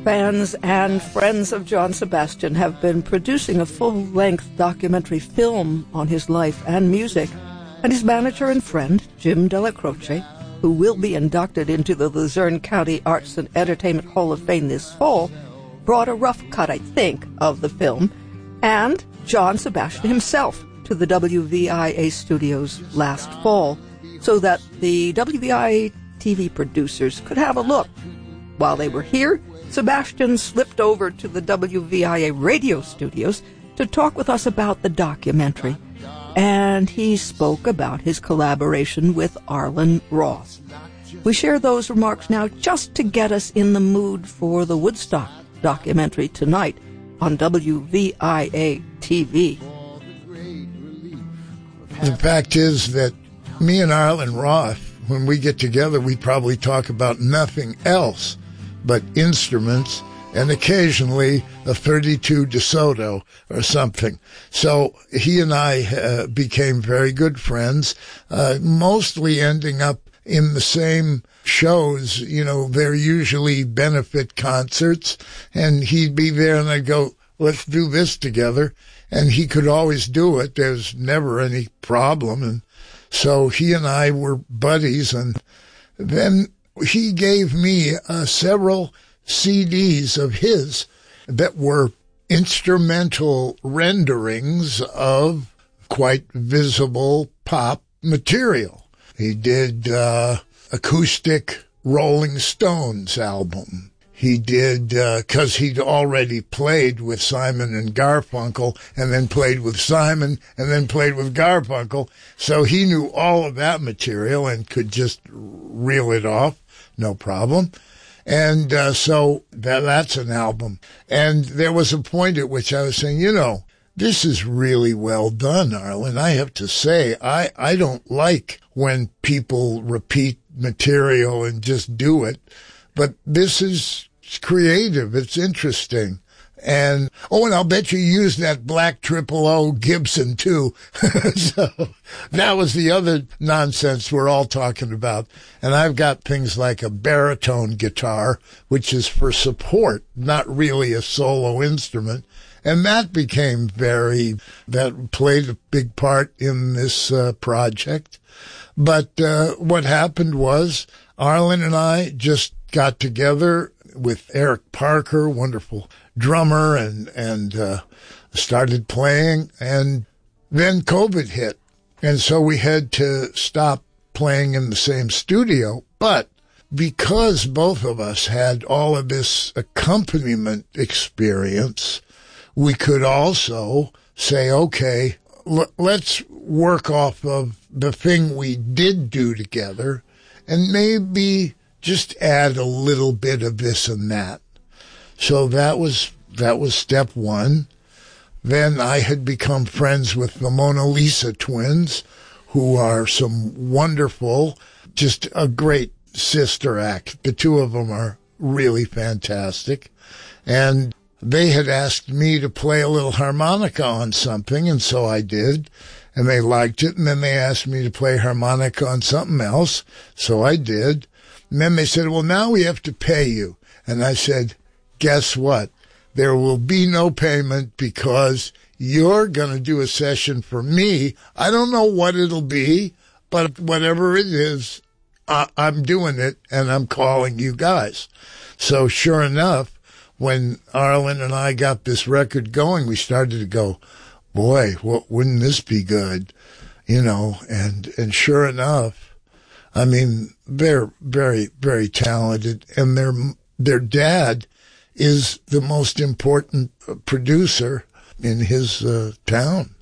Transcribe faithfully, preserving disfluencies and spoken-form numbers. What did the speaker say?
fans and friends of John Sebastian have been producing a full-length documentary film on his life and music, and his manager and friend, Jim Della Croce, who will be inducted into the Luzerne County Arts and Entertainment Hall of Fame this fall, brought a rough cut, I think, of the film, and John Sebastian himself to the W V I A studios last fall, so that the W V I A T V producers could have a look. While they were here, Sebastian slipped over to the W V I A radio studios to talk with us about the documentary, and he spoke about his collaboration with Arlen Roth. We share those remarks now just to get us in the mood for the Woodstock documentary tonight on W V I A T V. The fact is that me and Arlen Roth, when we get together, we probably talk about nothing else but instruments and occasionally a thirty-two DeSoto or something. So he and I uh, became very good friends, uh, mostly ending up in the same shows. You know, they're usually benefit concerts, and he'd be there and I'd go, let's do this together. And he could always do it. There's never any problem. And so he and I were buddies, and then he gave me uh, several C Ds of his that were instrumental renderings of quite visible pop material. He did uh, acoustic Rolling Stones album. He did, because uh, he'd already played with Simon and Garfunkel, and then played with Simon, and then played with Garfunkel. So he knew all of that material and could just reel it off, no problem. And uh, so that, that's an album. And there was a point at which I was saying, you know, this is really well done, Arlen. I have to say, I, I don't like when people repeat material and just do it. But this is creative. It's interesting. And, oh, and I'll bet you used that black triple O Gibson, too. So that was the other nonsense we're all talking about. And I've got things like a baritone guitar, which is for support, not really a solo instrument. And that became very, that played a big part in this uh, project. But uh, what happened was Arlen and I just got together with Eric Parker, wonderful drummer, and and uh, started playing. And then COVID hit, and so we had to stop playing in the same studio. But because both of us had all of this accompaniment experience, we could also say, okay, l- let's work off of the thing we did do together and maybe just add a little bit of this and that. So that was that was step one. Then I had become friends with the Mona Lisa twins, who are some wonderful, just a great sister act. The two of them are really fantastic. And they had asked me to play a little harmonica on something, and so I did. And they liked it, and then they asked me to play harmonica on something else, so I did. And then they said, well, now we have to pay you. And I said, guess what? There will be no payment because you're going to do a session for me. I don't know what it'll be, but whatever it is, I- I'm doing it, and I'm calling you guys. So sure enough, when Arlen and I got this record going, we started to go, boy, what, wouldn't this be good? You know, and, and sure enough, I mean, they're very, very talented, and their, their dad is the most important producer in his uh, town.